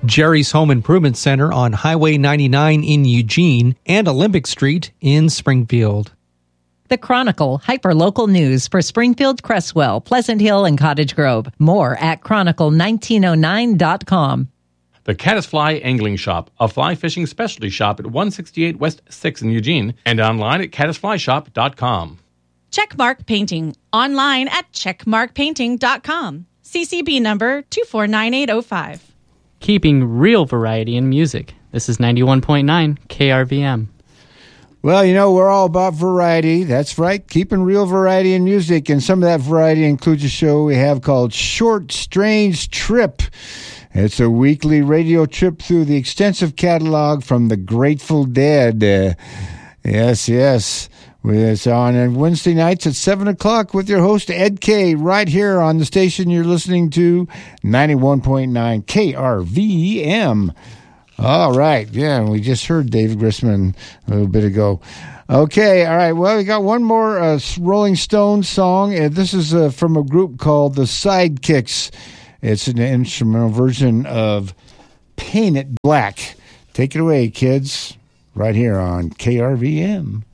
Jerry's Home Improvement Center on Highway 99 in Eugene, and Olympic Street in Springfield. The Chronicle, hyper-local news for Springfield, Cresswell, Pleasant Hill, and Cottage Grove. More at chronicle1909.com. The Caddisfly Angling Shop, a fly fishing specialty shop at 168 West 6 in Eugene, and online at caddisflyshop.com. Checkmark Painting, online at checkmarkpainting.com. CCB number 249805. Keeping real variety in music. This is 91.9 KRVM. Well, you know, we're all about variety. That's right, keeping real variety in music. And some of that variety includes a show we have called Short Strange Trip. It's a weekly radio trip through the extensive catalog from the Grateful Dead. Yes. It's on Wednesday nights at 7 o'clock with your host, Ed K., right here on the station you're listening to, 91.9 KRVM. All right. Yeah, we just heard David Grisman a little bit ago. Okay. All right. Well, we got one more Rolling Stones song. This is from a group called the Sidekicks. It's an instrumental version of Paint It Black. Take it away, kids, right here on KRVM.